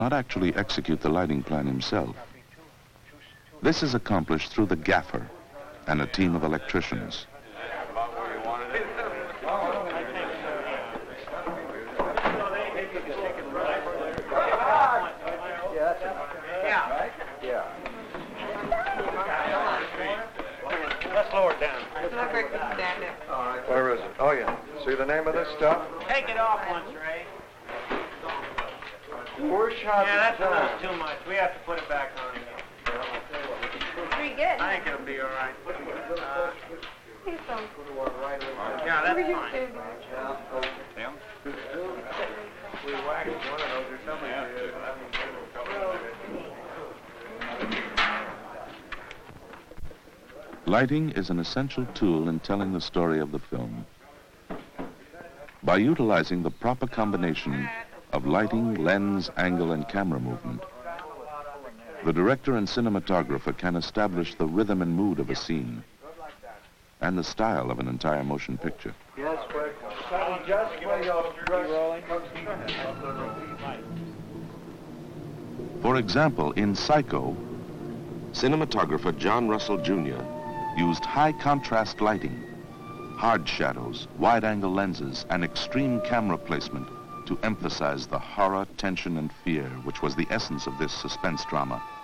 not actually execute the lighting plan himself. This is accomplished through the gaffer and a team of electricians. Let's lower it down. Where is it? Oh, yeah. See the name of this stuff? Take it off once, Ray. 4 shots. Yeah, that's a little too much. We have to put it back on again. Pretty good. I think it'll be all right. He's so Yeah, that's fine. Tim? We whacked one of those or something. Lighting is an essential tool in telling the story of the film. By utilizing the proper combination of lighting, lens, angle, and camera movement, the director and cinematographer can establish the rhythm and mood of a scene and the style of an entire motion picture. Yes, but just where you're rolling. For example, in Psycho, cinematographer John Russell Jr. used high contrast lighting, hard shadows, wide-angle lenses, and extreme camera placement to emphasize the horror, tension, and fear which was the essence of this suspense drama.